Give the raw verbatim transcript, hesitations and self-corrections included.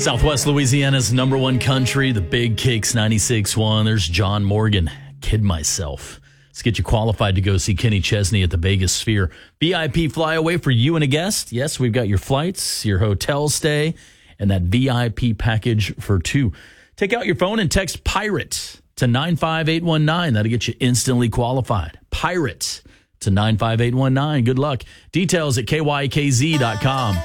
Southwest Louisiana's number one country, the Big Kicks ninety-six point one. There's John Morgan. Kid myself. Let's get you qualified to go see Kenny Chesney at the Vegas Sphere. V I P flyaway for you and a guest. Yes, we've got your flights, your hotel stay, and that V I P package for two. Take out your phone and text PIRATE to nine five eight one nine. That'll get you instantly qualified. PIRATE to nine five eight one nine. Good luck. Details at K Y K Z dot com.